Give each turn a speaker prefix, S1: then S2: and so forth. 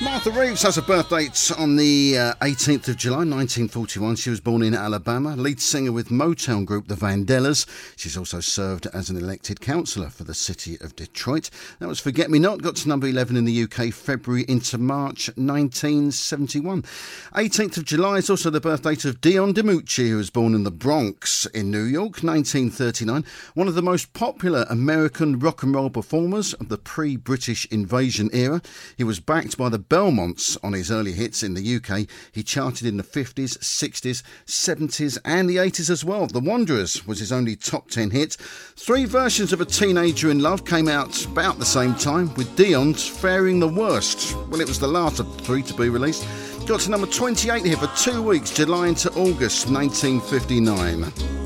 S1: Martha Reeves has a birth date on the 18th of July 1941. She was born in Alabama, lead singer with Motown group The Vandellas. She's also served as an elected councillor for the city of Detroit. That was Forget Me Not, got to number 11 in the UK February into March 1971. 18th of July is also the birth date of Dion DiMucci, who was born in the Bronx in New York, 1939. One of the most popular American rock and roll performers of the pre-British invasion era. He was backed by the Belmonts on his early hits in the UK. He charted in the 50s, 60s, 70s and the 80s as well. The Wanderers was his only top 10 hit. 3 versions of A Teenager in Love came out about the same time, with Dion's faring the worst. Well, it was the last of 3 to be released. Got to number 28 here for 2 weeks, July into August 1959.